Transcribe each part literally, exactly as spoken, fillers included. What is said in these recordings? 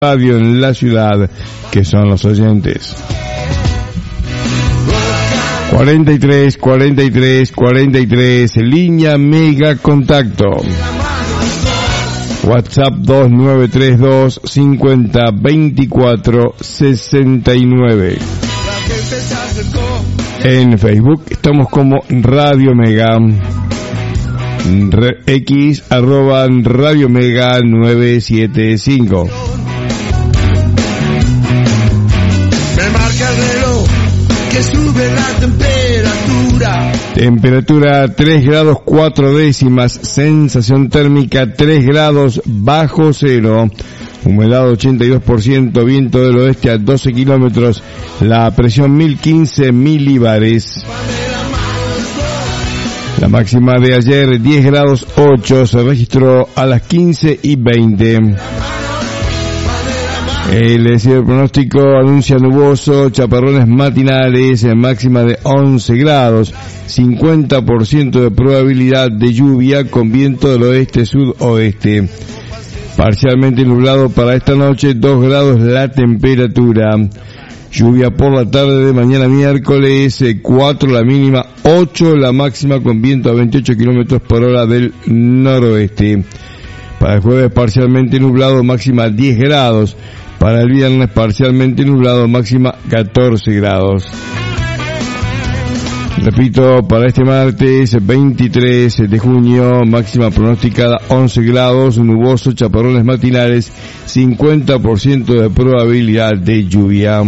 radio en la ciudad, que son los oyentes. cuarenta y tres, cuarenta y tres, cuarenta y tres, línea Mega Contacto. WhatsApp dos nueve tres dos cincuenta veinticuatro sesenta y nueve. En Facebook estamos como Radio Mega. X arroba Radio Mega nueve siete cinco. Me marca el reloj que sube la temperatura. Temperatura tres grados cuatro décimas, sensación térmica tres grados bajo cero, humedad ochenta y dos por ciento, viento del oeste a doce kilómetros, la presión mil quince milibares. La máxima de ayer, diez grados ocho, se registró a las quince y veinte. El ciberpronóstico anuncia nuboso, chaparrones matinales, máxima de once grados, cincuenta por ciento de probabilidad de lluvia con viento del oeste-sudoeste. Parcialmente nublado para esta noche, dos grados la temperatura. Lluvia por la tarde de mañana miércoles, cuatro la mínima, ocho la máxima con viento a veintiocho kilómetros por hora del noroeste. Para el jueves parcialmente nublado, máxima diez grados. Para el viernes parcialmente nublado, máxima catorce grados. Repito, para este martes veintitrés de junio, máxima pronosticada once grados, nuboso, chaparrones matinales, cincuenta por ciento de probabilidad de lluvia.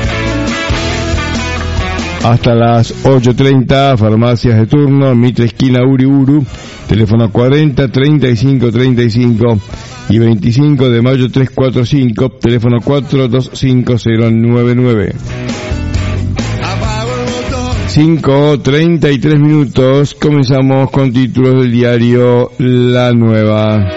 Hasta las ocho treinta, farmacias de turno, Mitre esquina Uriburu, teléfono cuarenta treinta y cinco treinta y cinco y veinticinco de mayo trescientos cuarenta y cinco, teléfono cuatro dos cinco cero nueve nueve. cinco treinta y tres minutos, comenzamos con títulos del diario La Nueva.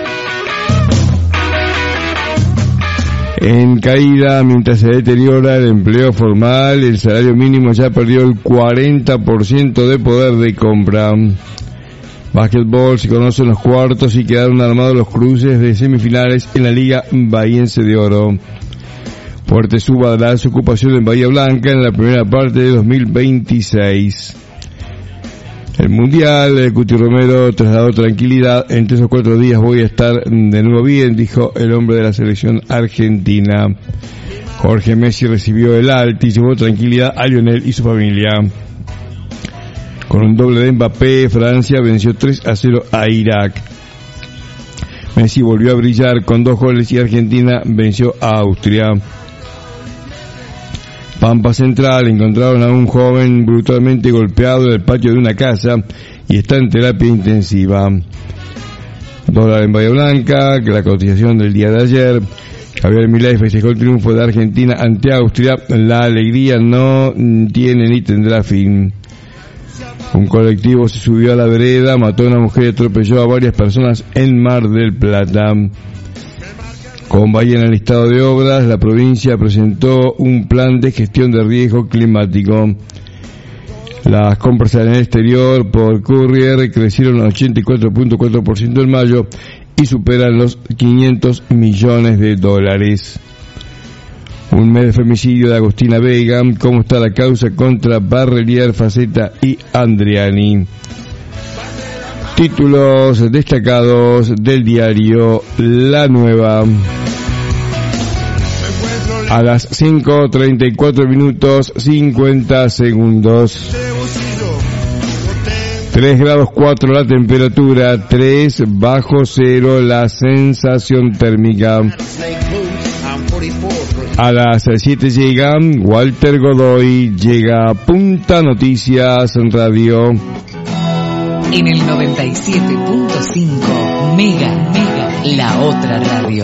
En caída, mientras se deteriora el empleo formal, el salario mínimo ya perdió el cuarenta por ciento de poder de compra. Básquetbol, se conocen los cuartos y quedaron armados los cruces de semifinales en la Liga Bahiense de Oro. Fuerte suba la desocupación en Bahía Blanca en la primera parte de dos mil veintiséis. El Mundial, el Cuti Romero trasladó tranquilidad. En tres o cuatro días voy a estar de nuevo bien, dijo el hombre de la selección argentina. Jorge Messi recibió el alta y llevó tranquilidad a Lionel y su familia. Con un doble de Mbappé, Francia venció tres a cero a Irak. Messi volvió a brillar con dos goles y Argentina venció a Austria. Pampa Central, encontraron a un joven brutalmente golpeado en el patio de una casa y está en terapia intensiva. Dólar en Bahía Blanca, que la cotización del día de ayer. Javier Milei festejó el triunfo de Argentina ante Austria. La alegría no tiene ni tendrá fin. Un colectivo se subió a la vereda, mató a una mujer y atropelló a varias personas en Mar del Plata. Con Bahía en el listado de obras, la provincia presentó un plan de gestión de riesgo climático. Las compras en el exterior por courier crecieron al ochenta y cuatro punto cuatro por ciento en mayo y superan los quinientos millones de dólares. Un mes de femicidio de Agustina Vega. ¿Cómo está la causa contra Barrelier, Faceta y Andriani? Títulos destacados del diario La Nueva. A las cinco treinta y cuatro minutos cincuenta segundos. tres grados cuatro la temperatura, tres bajo cero la sensación térmica. A las siete llega Walter Godoy, llega Punta Noticias en Radio. En el noventa y siete punto cinco, Mega, Mega, la otra radio.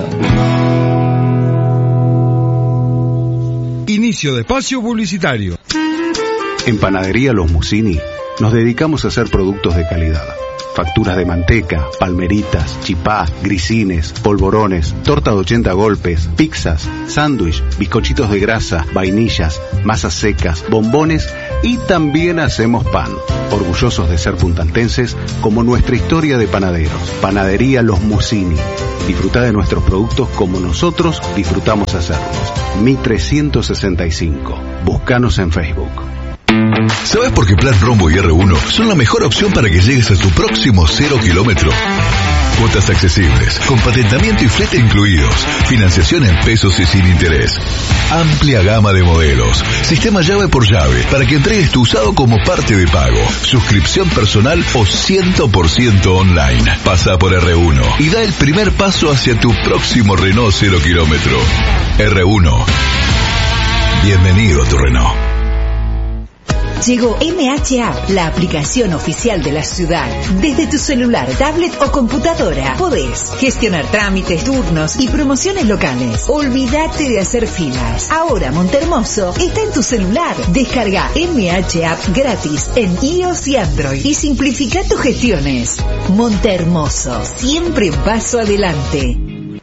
Inicio de espacio publicitario. En Panadería Los Musini nos dedicamos a hacer productos de calidad. Facturas de manteca, palmeritas, chipá, grisines, polvorones, torta de ochenta golpes, pizzas, sándwich, bizcochitos de grasa, vainillas, masas secas, bombones Y también hacemos pan, orgullosos de ser puntaltenses como nuestra historia de panaderos. Panadería Los Musini. Disfruta de nuestros productos como nosotros disfrutamos hacerlos. Mi trescientos sesenta y cinco. Búscanos en Facebook. ¿Sabes por qué Plan Rombo y R uno son la mejor opción para que llegues a tu próximo cero kilómetro? Cuotas accesibles, con patentamiento y flete incluidos, financiación en pesos y sin interés. Amplia gama de modelos, sistema llave por llave, para que entregues tu usado como parte de pago, suscripción personal o cien por ciento online. Pasa por R uno y da el primer paso hacia tu próximo Renault cero kilómetro. R uno. Bienvenido a tu Renault. Llegó M H App, la aplicación oficial de la ciudad. Desde tu celular, tablet o computadora podés gestionar trámites, turnos y promociones locales. Olvídate de hacer filas. Ahora Montehermoso está en tu celular. Descarga M H App gratis en iOS y Android y simplifica tus gestiones. Montehermoso, siempre un paso adelante.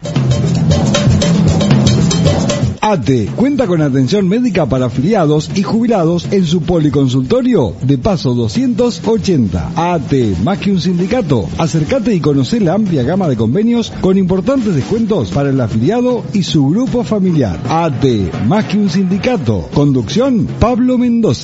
A T E cuenta con atención médica para afiliados y jubilados en su policonsultorio de Paso doscientos ochenta. A T E, más que un sindicato. Acércate y conoce la amplia gama de convenios con importantes descuentos para el afiliado y su grupo familiar. A T E, más que un sindicato. Conducción, Pablo Mendoza.